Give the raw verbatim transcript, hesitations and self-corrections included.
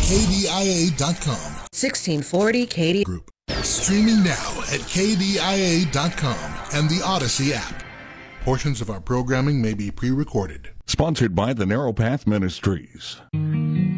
K D I A dot com. sixteen forty K D Group. Streaming now at K D I A dot com and the Odyssey app. Portions of our programming may be pre-recorded. Sponsored by the Narrow Path Ministries.